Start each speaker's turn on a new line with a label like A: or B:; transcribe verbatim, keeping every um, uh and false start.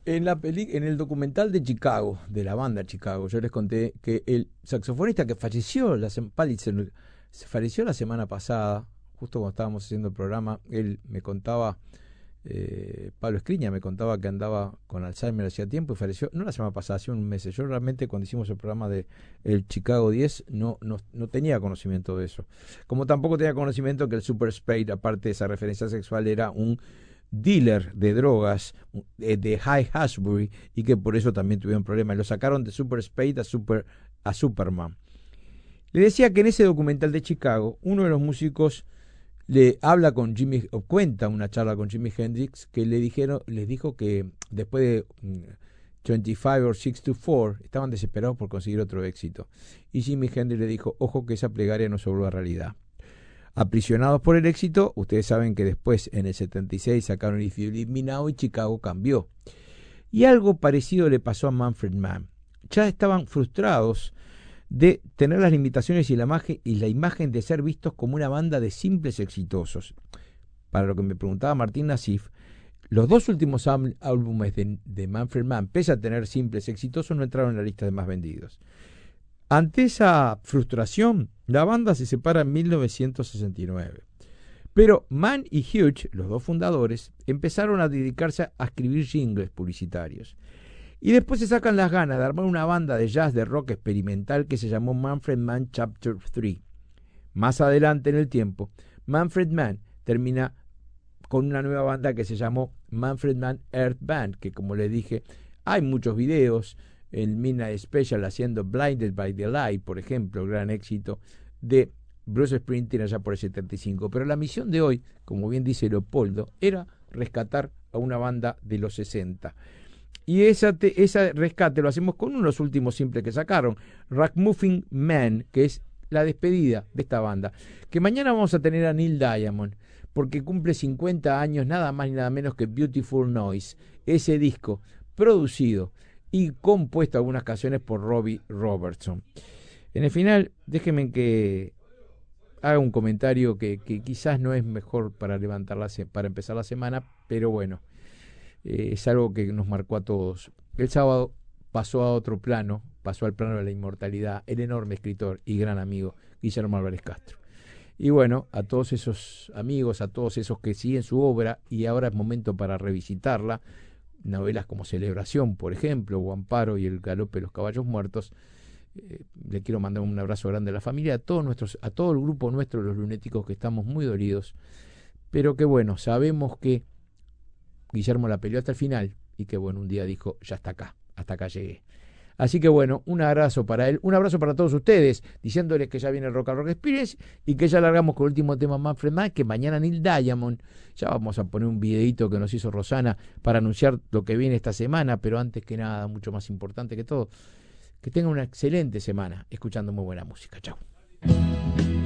A: En la peli, en el documental de Chicago, de la banda Chicago, yo les conté que el saxofonista que falleció la, sem- Palitzer, se falleció la semana pasada, justo cuando estábamos haciendo el programa, él me contaba, eh, Pablo Escriña me contaba que andaba con Alzheimer hacía tiempo y falleció, no la semana pasada, hace un mes. Yo realmente cuando hicimos el programa de el Chicago diez no, no, no tenía conocimiento de eso. Como tampoco tenía conocimiento que el Super Spade, aparte de esa referencia sexual, era un dealer de drogas de, de High Ashbury y que por eso también tuvieron problemas. Lo sacaron de Super Spade a, Super, a Superman. Le decía que en ese documental de Chicago, uno de los músicos le habla con Jimmy, o cuenta una charla con Jimi Hendrix, que le dijeron, les dijo que después de mm, veinticinco o six to four estaban desesperados por conseguir otro éxito. Y Jimi Hendrix le dijo, ojo que esa plegaria no se vuelva realidad. Aprisionados por el éxito, ustedes saben que después en el setenta y seis sacaron If You Leave Me Now y Chicago cambió. Y algo parecido le pasó a Manfred Mann. Ya estaban frustrados de tener las limitaciones y la, imagen, y la imagen de ser vistos como una banda de simples exitosos. Para lo que me preguntaba Martín Nassif, los dos últimos álbumes de, de Manfred Mann, pese a tener simples exitosos, no entraron en la lista de más vendidos. Ante esa frustración, la banda se separa en mil novecientos sesenta y nueve. Pero Mann y Hughes, los dos fundadores, empezaron a dedicarse a escribir jingles publicitarios. Y después se sacan las ganas de armar una banda de jazz de rock experimental que se llamó Manfred Mann Chapter tres. Más adelante en el tiempo, Manfred Mann termina con una nueva banda que se llamó Manfred Mann Earth Band, que como les dije, hay muchos videos, el Midnight Special haciendo Blinded by the Light, por ejemplo, gran éxito de Bruce Springsteen allá por el setenta y cinco. Pero la misión de hoy, como bien dice Leopoldo, era rescatar a una banda de los sesenta. Y esa te, ese rescate lo hacemos con uno de los últimos simples que sacaron, Ragamuffin Man, que es la despedida de esta banda. Que mañana vamos a tener a Neil Diamond, porque cumple cincuenta años, nada más ni nada menos que Beautiful Noise, ese disco producido y compuesto algunas canciones por Robbie Robertson. En el final, déjenme que haga un comentario que, que quizás no es mejor para levantar la, para empezar la semana, pero bueno, eh, es algo que nos marcó a todos. El sábado pasó a otro plano, pasó al plano de la inmortalidad, el enorme escritor y gran amigo Guillermo Álvarez Castro. Y bueno, a todos esos amigos, a todos esos que siguen su obra, y ahora es momento para revisitarla, novelas como Celebración, por ejemplo, o Amparo y El galope de los caballos muertos. Eh, le quiero mandar un abrazo grande a la familia, a todos nuestros, a todo el grupo nuestro, los lunéticos, que estamos muy dolidos, pero que bueno, sabemos que Guillermo la peleó hasta el final y que bueno, un día dijo, ya está acá, hasta acá llegué. Así que bueno, un abrazo para él, un abrazo para todos ustedes, diciéndoles que ya viene el Rock and Roll Experience y que ya largamos con el último tema Manfred Mann, que mañana Neil Diamond, ya vamos a poner un videito que nos hizo Rosana para anunciar lo que viene esta semana, pero antes que nada, mucho más importante que todo, que tengan una excelente semana escuchando muy buena música. Chao.